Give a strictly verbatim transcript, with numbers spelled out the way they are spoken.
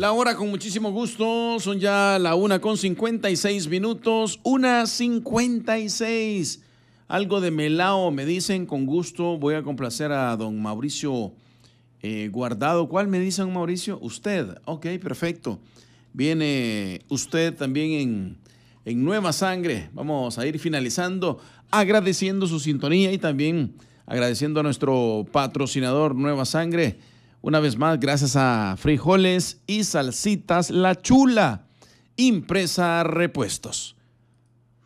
La hora con muchísimo gusto, son ya la una con cincuenta y seis minutos, una cincuenta y seis. Algo de melao me dicen, con gusto voy a complacer a don Mauricio eh, Guardado. ¿Cuál me dice don Mauricio? Usted, ok, perfecto. Viene usted también en, en Nueva Sangre. Vamos a ir finalizando agradeciendo su sintonía y también agradeciendo a nuestro patrocinador Nueva Sangre. Una vez más, gracias a Frijoles y Salsitas La Chula, Impresa Repuestos.